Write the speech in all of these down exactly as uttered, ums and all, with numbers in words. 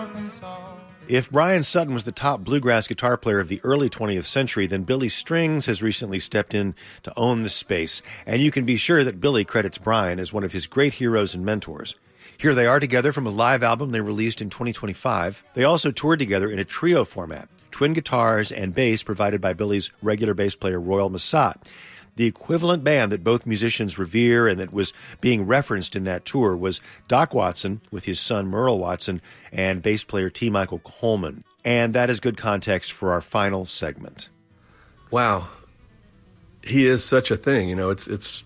one song. If Brian Sutton was the top bluegrass guitar player of the early twentieth century, then Billy Strings has recently stepped in to own the space, and you can be sure that Billy credits Brian as one of his great heroes and mentors. Here they are together from a live album they released in twenty twenty-five. They also toured together in a trio format, twin guitars and bass provided by Billy's regular bass player Royal Massat. The equivalent band that both musicians revere and that was being referenced in that tour was Doc Watson with his son Merle Watson and bass player T. Michael Coleman. And that is good context for our final segment. Wow. He is such a thing. You know, it's, it's,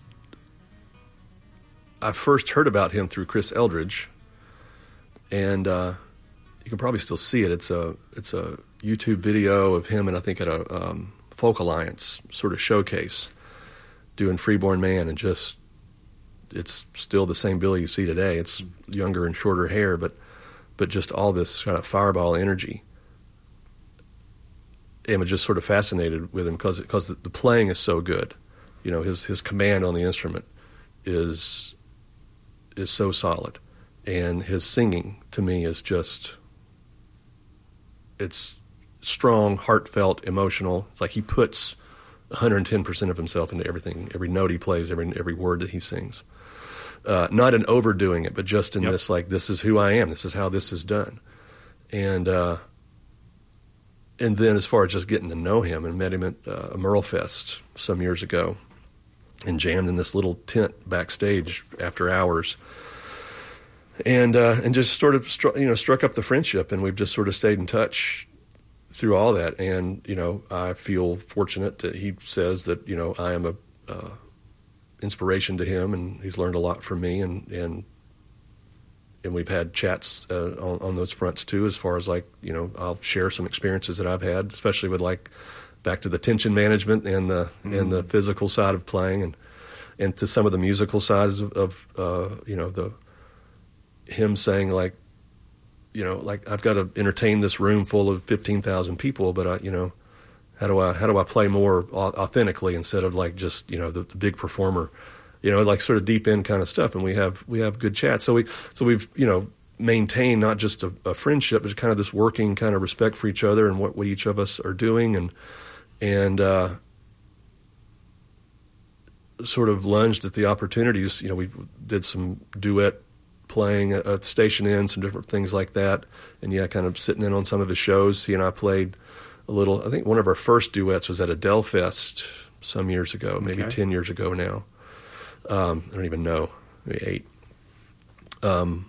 I first heard about him through Chris Eldridge, and uh, you can probably still see it. It's a, it's a YouTube video of him and I think at a um, Folk Alliance sort of showcase, doing Freeborn Man, and just, it's still the same Billy you see today. It's younger and shorter hair, but but just all this kind of fireball energy. And I'm just sort of fascinated with him because because the playing is so good. You know, his his command on the instrument is is so solid, and his singing to me is just, it's strong, heartfelt, emotional. It's like he puts one hundred ten percent of himself into everything, every note he plays, every every word that he sings. Uh, not in overdoing it, but just in yep. this, like, this is who I am, this is how this is done. And uh, and then as far as just getting to know him, and met him at uh, a Merle Fest some years ago, and jammed in this little tent backstage after hours, and uh, and just sort of stru- you know struck up the friendship, and we've just sort of stayed in touch through all that. And, you know, I feel fortunate that he says that, you know, I am a uh, inspiration to him, and he's learned a lot from me, and and and we've had chats uh, on, on those fronts too, as far as, like, you know, I'll share some experiences that I've had, especially with, like, back to the tension management and the mm-hmm. and the physical side of playing, and and to some of the musical sides of, of uh, you know, the him saying, like, you know, like, I've got to entertain this room full of fifteen thousand people, but I, you know, how do I, how do I play more authentically instead of, like, just, you know, the, the big performer, you know, like, sort of deep end kind of stuff. And we have, we have good chats. So we, so we've, you know, maintained not just a, a friendship, but kind of this working kind of respect for each other and what, what each of us are doing. And, and, uh, sort of lunged at the opportunities. You know, we did some duet playing at, at Station Inn, some different things like that. And yeah, kind of sitting in on some of his shows. He and I played a little. I think one of our first duets was at a Del Fest some years ago, maybe okay. ten years ago now. Um, I don't even know, maybe eight. Um,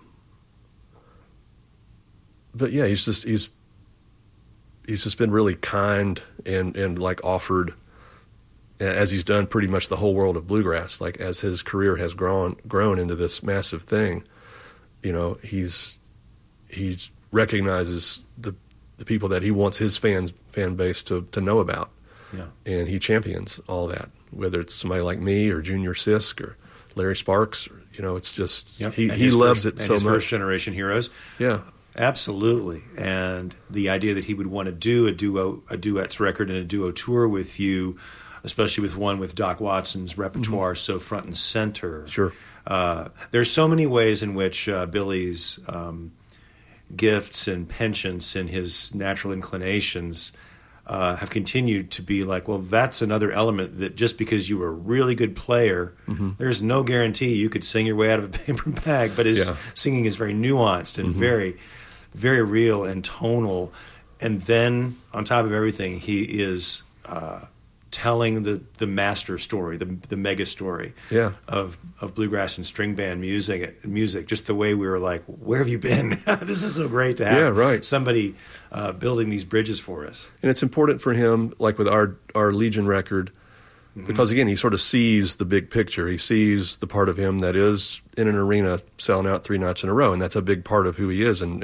but yeah, he's just he's he's just been really kind and and like offered, as he's done pretty much the whole world of bluegrass. Like, as his career has grown grown into this massive thing, you know, he's he recognizes the the people that he wants his fans fan base to to know about, yeah, and he champions all that. Whether it's somebody like me or Junior Sisk or Larry Sparks, or, you know, it's just yep. he, he loves first, it so his much. First generation heroes, yeah, absolutely. And the idea that he would want to do a duo, a duets record and a duo tour with you, especially with one with Doc Watson's repertoire mm-hmm. so front and center. Sure, uh, there's so many ways in which uh, Billy's um, gifts and penchants and his natural inclinations Uh, have continued to be like, well, that's another element that just because you were a really good player, mm-hmm. there's no guarantee you could sing your way out of a paper bag. But his yeah. singing is very nuanced and mm-hmm. very, very real and tonal. And then on top of everything, he is uh, telling the, the master story, the the mega story yeah. of, of bluegrass and string band music. Music, just the way we were like, where have you been? This is so great to have yeah, right. somebody uh, building these bridges for us. And it's important for him, like with our, our Legion record, mm-hmm. because, again, he sort of sees the big picture. He sees the part of him that is in an arena selling out three nights in a row, and that's a big part of who he is. And